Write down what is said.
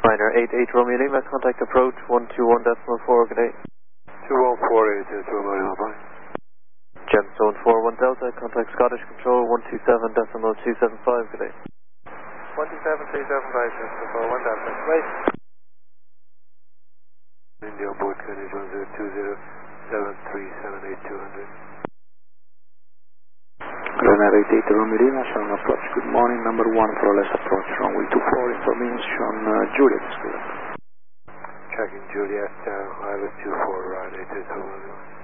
Pioneer 88 Romeo Lima, contact approach 121.4, good day. 2148 Romeo Lima, bye. Gemstone 41 Delta, contact Scottish Control 127.275, good day. 127.275, Gemstone 41 Delta, wait. India on board, Kennedy 1020-7378200. Runway 88 Romeo Lima, showing approach, good morning, number 1 for less approach, runway 24, information Juliet, Tracking Juliet, Islet 24, right, 88 Romeo Lima.